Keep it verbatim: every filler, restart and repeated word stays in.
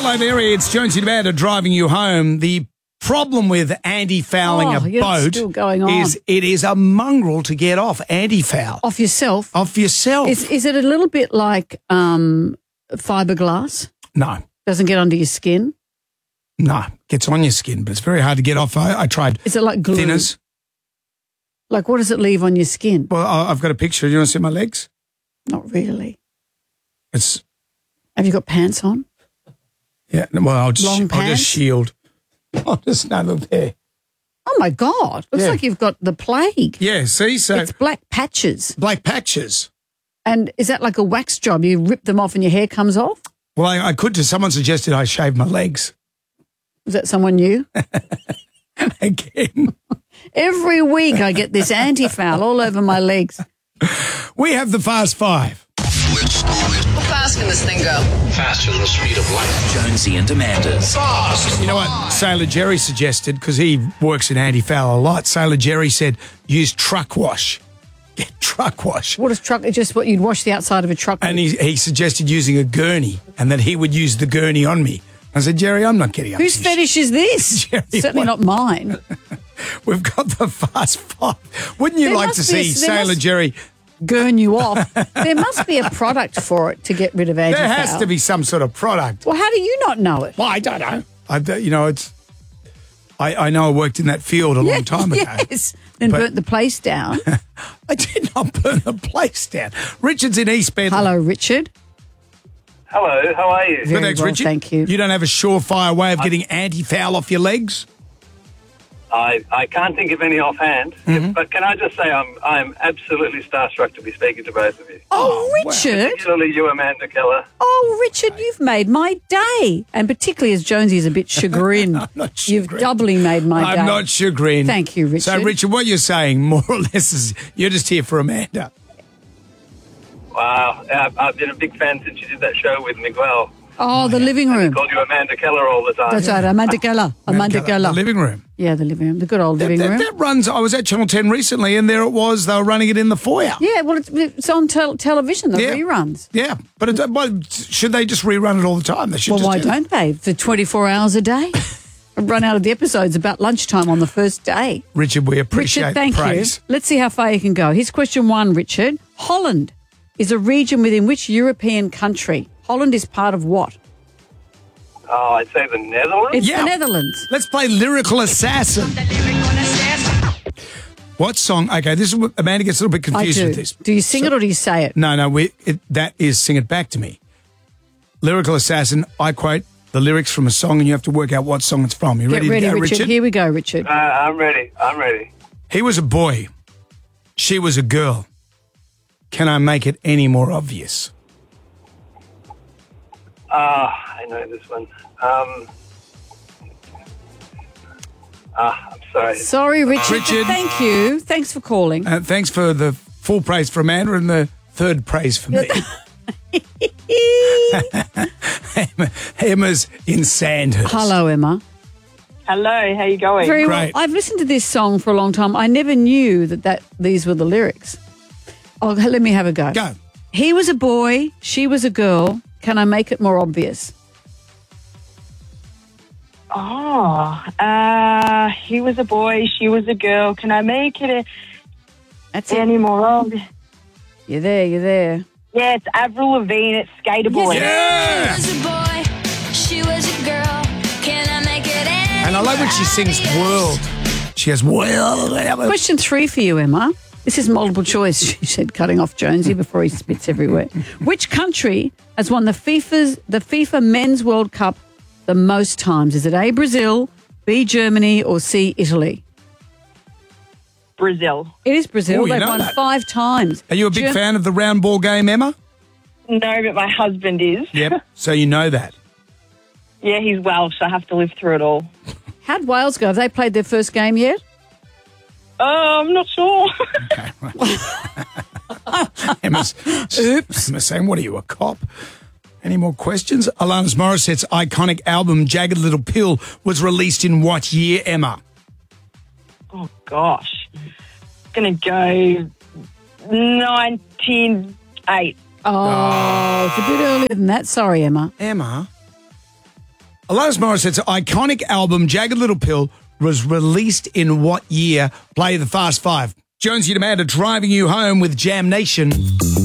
Hello there, it's Jonesy and Amanda driving you home. The problem with anti-fouling Oh, a yeah, it's boat still going on. is it is a mongrel to get off anti-foul. Off yourself. Off yourself. Is is it a little bit like um, fiberglass? no, Doesn't get under your skin? no, gets on your skin, but it's very hard to get off. I, I tried Is it like glue? thinners. Like what does it leave on your skin? Well, I- I've got a picture. Do you want to see my legs? Not really. It's, Have you got pants on? yeah, well, I'll just, Long I'll pants? just shield. I'll just no, look there. Oh, my God. Looks Yeah. like you've got the plague. Yeah, see, so It's black patches. black patches. And is that like a wax job? You rip them off and your hair comes off? Well, I, I could. Someone suggested I shave my legs Is that someone new? again. Every week I get this anti-foul all over my legs. We have the Fast Five. How fast can this thing go? Faster than the speed of light. Jonesy and Amanda's. Fast. You know what Sailor Jerry suggested, because he works in anti-foul a lot. Sailor Jerry said, use truck wash. Get truck wash. What is truck? It's just what you'd wash the outside of a truck And with. he, he suggested using a gurney and that he would use the gurney on me. I said, Jerry, I'm not getting up. Whose to this fetish is this? Jerry, Certainly what- not mine. shit. We've got the Fast Five. Wouldn't you There like must to be a- see there Sailor must- Jerry? Gurn you off. There must be a product for it to get rid of anti-foul. There has to be some sort of product. Well, how do you not know it? Well, I don't know. I, you know, it's. I, I know I worked in that field a long time ago. Yes. Then But- burnt the place down. I did not burn the place down. Richard's in East Bedford. Hello, Richard. Hello, how are you? Very Good, thanks, well, Richard. thank you. You don't have a surefire way of getting anti-foul off your legs? I, I can't think of any offhand, Mm-hmm. but can I just say I'm I'm absolutely starstruck to be speaking to both of you. Oh, wow. Richard. Particularly you, Amanda Keller. Oh, Richard, you've made my day. And particularly as Jonesy is a bit chagrined. I'm not You've chagrined. doubly made my day. I'm not chagrined. Thank you, Richard. So, Richard, what you're saying, more or less, is you're just here for Amanda. Wow, I've, I've been a big fan since you did that show with Miguel. Oh, the living I room. called you Amanda Keller all the time. That's right, Amanda Keller. Amanda Keller. The living room. Yeah, the living room. The good old That, living that, room. that runs, I was at Channel ten recently, and there it was. They were running it in the foyer. Yeah, well, it's, it's on tel- television, the Yeah. reruns. Yeah, but it, well, should they just rerun it all the time? They should Well, just why do that. don't they? For twenty-four hours a day. I run out of the episodes about lunchtime on the first day. Richard, we appreciate Richard, thank the praise. you. Let's see how far you can go. Here's question one, Richard. Holland is a region within which European country? Holland is part of what? Oh, I'd say the Netherlands. It's Yeah. the Netherlands. Let's play Lyrical Assassin. What song? Okay, this is what Amanda gets a little bit I confused do. with this. Do you sing So- it or do you say it? No, no, we, it, that is Sing It Back to Me. Lyrical Assassin, I quote the lyrics from a song and you have to work out what song it's from. You Get ready, ready, to go, Richard. Richard? Here we go, Richard. Uh, I'm ready. I'm ready. He was a boy. She was a girl. Can I make it any more obvious? Ah, I know this one. Um, ah, I'm sorry. Sorry, Richard. Richard. Thank you. Thanks for calling. Uh, thanks for the full praise for Amanda and the third praise for me. Emma, Emma's in Sandhurst. Hello, Emma. Hello, how you going? Very Great. well. I've listened to this song for a long time. I never knew that, that these were the lyrics. Oh, let me have a go. Go. He was a boy, she was a girl. Can I make it more obvious? Oh, uh, he was a boy, she was a girl. Can I make it a, That's it. any more obvious? You're there, you're there. Yeah, it's Avril Lavigne, it's Skater Boy. Yeah! was a boy, she was a girl. Can I make it any And I love when she sings world. She goes, well. Question three for you, Emma. This is multiple choice, she said, cutting off Jonesy before he spits everywhere. Which country has won the FIFA's the FIFA Men's World Cup the most times? Is it A, Brazil, B, Germany, or C, Italy? Brazil. It is Brazil. Oh, you They've know won that. five times. Are you a big Ger- fan of the round ball game, Emma? No, but my husband is. Yep. So you know that. Yeah, he's Welsh. I have to live through it all. How'd Wales go? Have they played their first game yet? Oh, I'm not sure. Emma's, Oops. Emma's saying, what are you, a cop? Any more questions? Alanis Morissette's iconic album, Jagged Little Pill, was released in what year, Emma? Oh, gosh. Going to go nineteen eight. Oh, it's a bit earlier than that. Sorry, Emma. Emma, Alanis Morissette's iconic album, Jagged Little Pill, was released in what year? Play the Fast Five. Jonesy and Amanda driving you home with Jam Nation.